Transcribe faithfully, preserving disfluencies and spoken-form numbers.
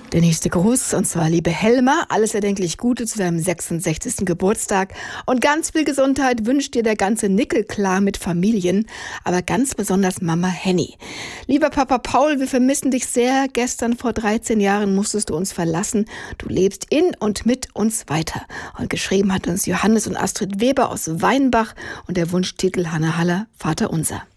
Der nächste Gruß, und zwar liebe Helma, alles erdenklich Gute zu deinem sechsundsechzigsten Geburtstag und ganz viel Gesundheit wünscht dir der ganze Nickel-Clan mit Familien, aber ganz besonders Mama Henny. Lieber Papa Paul, wir vermissen dich sehr. Gestern vor dreizehn Jahren musstest du uns verlassen. Du lebst in und mit uns weiter. Und geschrieben hat uns Johannes und Astrid Weber aus Weinbach und der Wunschtitel Hanne Haller, Vater unser.